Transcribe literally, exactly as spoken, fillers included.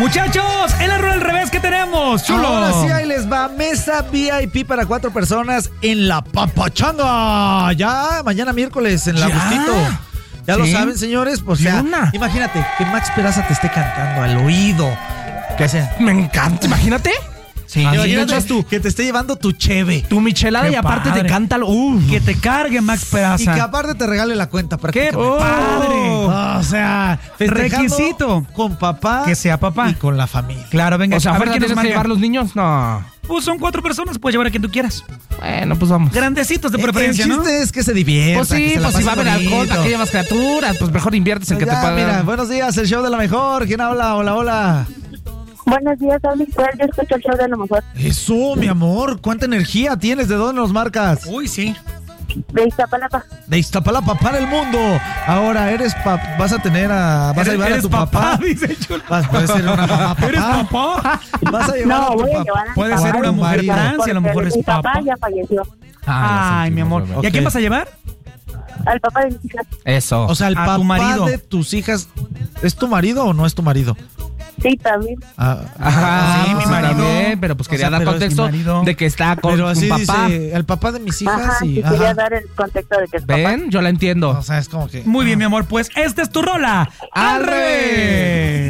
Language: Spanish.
Muchachos, en la rueda al revés, ¿qué tenemos? Chulo. Ahora sí, ahí les va. Mesa V I P para cuatro personas en la Papachanga. Ya, mañana miércoles en la ¿Ya? Agustito. Ya ¿Sí? lo saben, señores. Pues ya, Una. imagínate que Max Peraza te esté cantando al oído. ¿Qué hace? Me encanta, imagínate. Sí, Imagínate tú que te esté llevando tu cheve. tu michelada Qué y aparte padre. te canta lo- Uf. Que te cargue Max Y que Peraza. aparte te regale la cuenta. ¡Qué prácticamente. padre! O sea, festejando Requisito. con papá. Que sea papá. Y con la familia. Claro, venga, O sea, a ver ¿fuera quién nos tienes que marca. llevar los niños? No. Pues son cuatro personas, puedes llevar a quien tú quieras. Bueno, pues vamos. Grandecitos de El preferencia, ¿no? chiste es que se diviertan. Pues sí, que se la pues si va a haber pasen alcohol, bonito. ¿para qué llevas criaturas? Pues mejor inviertes en que Ya, te pagan. mira, buenos días, el show de la mejor. ¿Quién habla? Hola, hola. Buenos días, habla Isabel, yo escucho el show de la mejor. Eso, mi amor, ¿cuánta energía tienes? ¿De dónde nos marcas? Uy, sí. De Iztapalapa. De Iztapalapa para el mundo. Ahora eres pa- vas a tener a vas a Eres- llevar a eres tu papá. dice Chulo. Vas, puede ser una mamá papá. ¿Eres papá? Vas a llevar No, a tu voy a papá. llevar a mi Puede papá, ser una tu mujer marido. trans y a lo mejor es mi papá papá. ya falleció. Ay, mi amor. ¿Y a quién vas a llevar? Al papá de mis hijas. Eso. O sea, el A tu papá marido. de tus hijas, ¿es tu marido o no es tu marido? Sí, también. Ah, Ajá, sí, mi pues marido. también, pero pues O quería sea, dar pero es contexto mi marido. de que está con pero así un papá. dice, el papá de mis hijas Ajá, y sí, ajá. quería dar el contexto de que es papá. ¿Ven? Yo la entiendo. O sea, es como que Muy bien, mi amor. Pues esta es tu rola. Al revés.